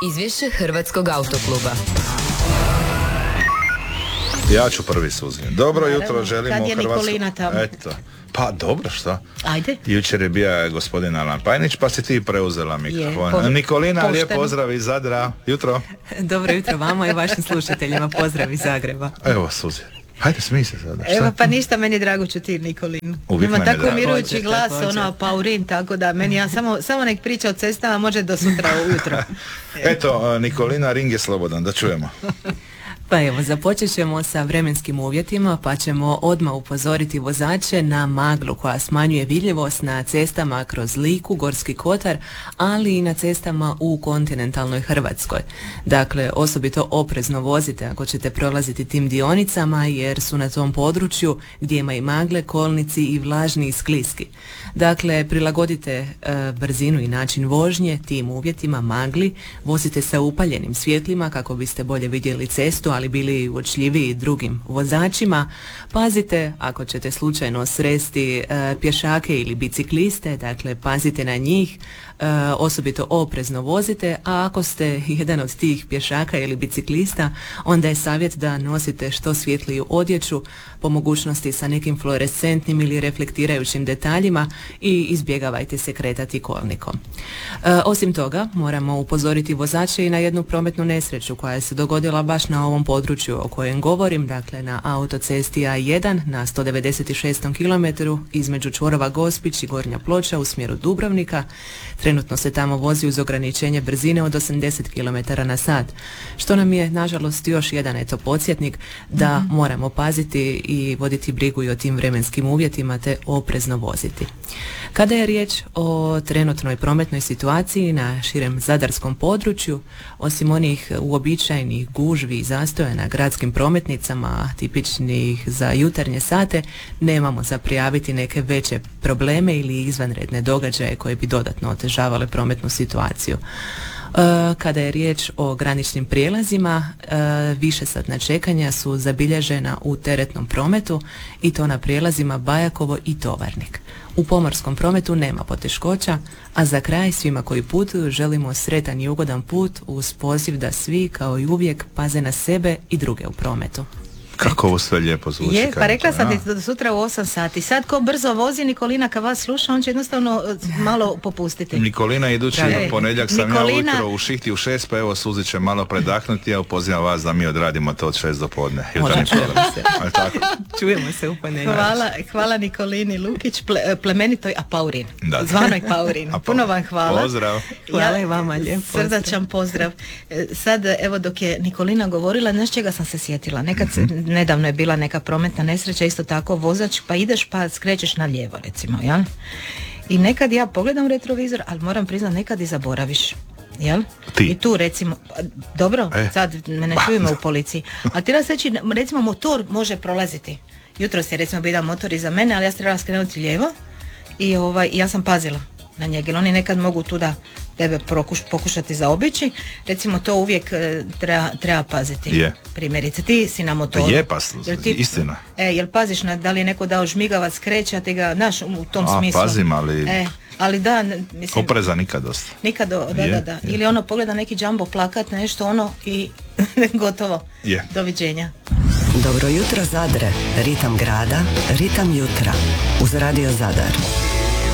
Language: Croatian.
Izvješće Hrvatskog autokluba. Ja ću prvi, Suzi. Dobro jutro, želimo kad je Hrvatsku. Nikolina tamo? Eto. Pa dobro, šta? Ajde. Jučer je bio gospodin Alan Pajnić, pa si ti preuzela mikrofon. Nikolina, pošteno. lijep pozdrav iz Zadra. Jutro. Dobro jutro vama i vašim slušateljima. Pozdrav iz Zagreba. Evo, Suzi. Hajde, smij se sada. Šta? Evo, pa ništa, meni je drago čuti Nikolinu. Uvijek Ima nam je tako drago. mirujući glas, Također. ono, paurin, tako da meni, ja samo nek priča o cestama, može do sutra ujutro. Eto, Nikolina, ring je slobodan, da čujemo. Pa evo, započet ćemo sa vremenskim uvjetima, pa ćemo odmah upozoriti vozače na maglu koja smanjuje vidljivost na cestama kroz Liku, Gorski kotar, ali i na cestama u kontinentalnoj Hrvatskoj. Dakle, osobito oprezno vozite ako ćete prolaziti tim dionicama, jer su na tom području gdje ima i magle, kolnici i vlažni i skliski. Dakle, prilagodite brzinu i način vožnje tim uvjetima magli, vozite sa upaljenim svjetlima kako biste bolje vidjeli cestu, ali bili uočljiviji drugim vozačima. Pazite ako ćete slučajno sresti pješake ili bicikliste, dakle pazite na njih, osobito oprezno vozite, a ako ste jedan od tih pješaka ili biciklista, onda je savjet da nosite što svjetliju odjeću, po mogućnosti sa nekim fluorescentnim ili reflektirajućim detaljima i izbjegavajte se kretati kolnikom. Osim toga, moramo upozoriti vozače i na jednu prometnu nesreću koja se dogodila baš na ovom području o kojem govorim, dakle na autocesti A1 na 196. kilometru između čvorova Gospić i Gornja Ploča u smjeru Dubrovnika. Trenutno se tamo vozi uz ograničenje brzine od 80 km na sat, što nam je nažalost još jedan podsjetnik da moramo paziti i voditi brigu i o tim vremenskim uvjetima te oprezno voziti. Kada je riječ o trenutnoj prometnoj situaciji na širem zadarskom području, osim onih uobičajenih gužvi i zastoja na gradskim prometnicama tipičnih za jutarnje sate, nemamo za prijaviti neke veće probleme ili izvanredne događaje koje bi dodatno otežavale prometnu situaciju. Kada je riječ o graničnim prijelazima, višesatna čekanja su zabilježena u teretnom prometu i to na prijelazima Bajakovo i Tovarnik. U pomorskom prometu nema poteškoća, a za kraj svima koji putuju želimo sretan i ugodan put uz poziv da svi kao i uvijek paze na sebe i druge u prometu. Kako ovo sve lijepo zvuči. Je, pa rekla sam ja? ti do sutra u 8 sati. Sad ko brzo vozi, Nikolina kad vas sluša, on će jednostavno malo popustiti. Nikolina, idući ponedjeljak sam Nikolina... ja ujutro u šihti u 6, pa evo Suzi će malo predahnuti, ja pozivam vas da mi odradimo to od 6 do podne. Čujemo se u ponedjeljak. Hvala Nikolini Lukić, plemenitoj Apaurin. Da. Zvanoj Paurin. Puno vam hvala. Pozdrav. Hvala i vama, lijep pozdrav. Srdačan pozdrav. Sad, evo, dok je Nikolina govorila, znaš čega sam se sjetila? Nekad nedavno je bila neka prometna nesreća, isto tako vozač, pa ideš pa skrećeš na lijevo, recimo, jel? I nekad ja pogledam retrovizor, ali moram priznat, nekad i zaboraviš. Jel? Ti. I tu recimo, dobro, sad me ne čujemo u policiji, ali ti reći, recimo motor može prolaziti. Jutros je recimo bio motor iza mene, ali ja sam trebala skrenuti lijevo i ja sam pazila na njega, jer oni nekad mogu tu da tebe pokušati zaobići, recimo to uvijek treba paziti. Je. Primjerice, ti si na motoru. Je, pa istina. Jel paziš na da li je neko dao žmigavac, kreće, a ti ga, znaš, u tom smislu. Pazim, ali... Ali da, mislim... Opreza nikad dosta. Nikad, da. Ili ono, pogleda neki jumbo plakat, nešto ono i gotovo. Je. Doviđenja. Dobro jutro Zadre, ritam grada, ritam jutra. Uz Radio Zadar.